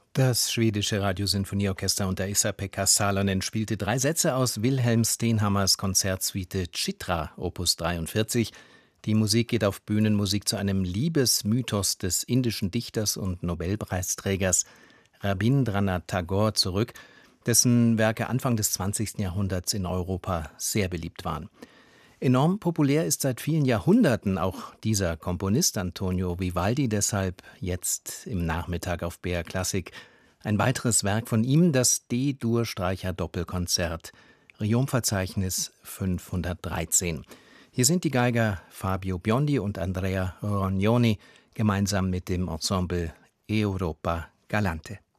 Das schwedische Radiosinfonieorchester unter Esa-Pekka Salonen spielte 3 Sätze aus Wilhelm Stenhammars Konzertsuite Chitra, Opus 43. Die Musik geht auf Bühnenmusik zu einem Liebesmythos des indischen Dichters und Nobelpreisträgers Rabindranath Tagore zurück, dessen Werke Anfang des 20. Jahrhunderts in Europa sehr beliebt waren. Enorm populär ist seit vielen Jahrhunderten auch dieser Komponist Antonio Vivaldi, deshalb jetzt im Nachmittag auf BR Klassik ein weiteres Werk von ihm, das D-Dur-Streicher-Doppelkonzert, Riom-Verzeichnis 513. Hier sind die Geiger Fabio Biondi und Andrea Rognoni gemeinsam mit dem Ensemble Europa Galante.